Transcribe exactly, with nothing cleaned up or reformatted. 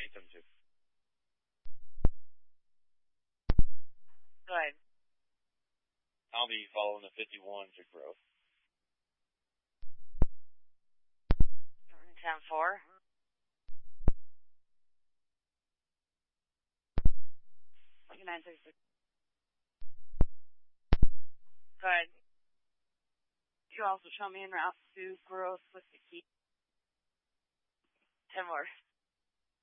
eight seven two. Go ahead. I'll be following the fifty-one to growth. ten four. nine six six. Go ahead. You also show me en route to growth with the key. ten more.